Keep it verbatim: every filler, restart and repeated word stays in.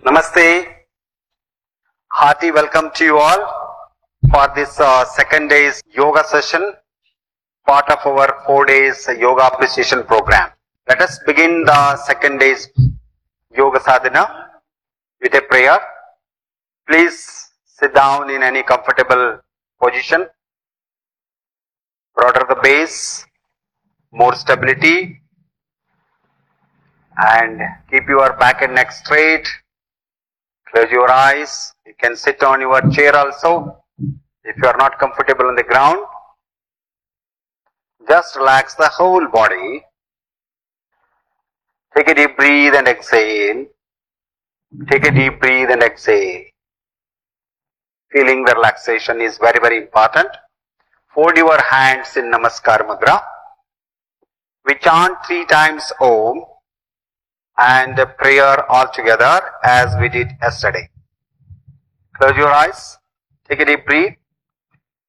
Namaste. Hearty welcome to you all for this uh, second day's yoga session, part of our four days yoga appreciation program. Let us begin the second day's yoga sadhana with a prayer. Please sit down in any comfortable position. Broader the base, more stability, and keep your back and neck straight. Close your eyes. You can sit on your chair also. If you are not comfortable on the ground, just relax the whole body. Take a deep breath and exhale. Take a deep breath and exhale. Feeling the relaxation is very, very important. Fold your hands in Namaskar Mudra. We chant three times Om and a prayer all together as we did yesterday. Close your eyes. Take a deep breath.